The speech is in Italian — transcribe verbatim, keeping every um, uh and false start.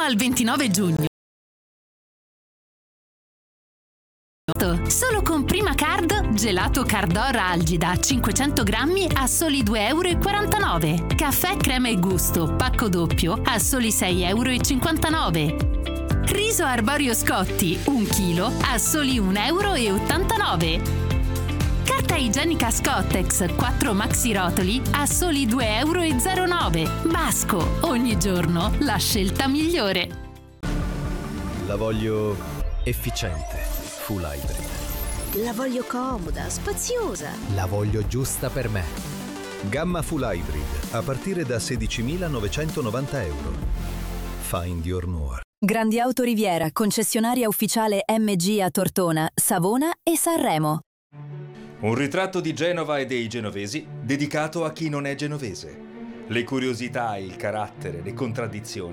al ventinove giugno. Solo con Prima Card, gelato Cardor Algida cinquecento grammi a soli due e quarantanove euro. Caffè crema e gusto, pacco doppio a soli sei e cinquantanove euro. Riso arborio Scotti, un chilo a soli un e ottantanove euro. Carta igienica Scottex, quattro maxi rotoli a soli due e zero nove euro. Basco, ogni giorno la scelta migliore. La voglio efficiente, full hybrid. La voglio comoda, spaziosa. La voglio giusta per me. Gamma full hybrid, a partire da sedicimilanovecentonovanta euro. Find your more. Grandi Auto Riviera, concessionaria ufficiale M G a Tortona, Savona e Sanremo. Un ritratto di Genova e dei genovesi dedicato a chi non è genovese. Le curiosità, il carattere, le contraddizioni